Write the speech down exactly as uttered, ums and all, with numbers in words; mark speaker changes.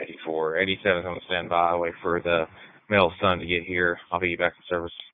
Speaker 1: eighty-four, eighty-seven is on standby. I'll wait for the male son to get here. I'll be back in service.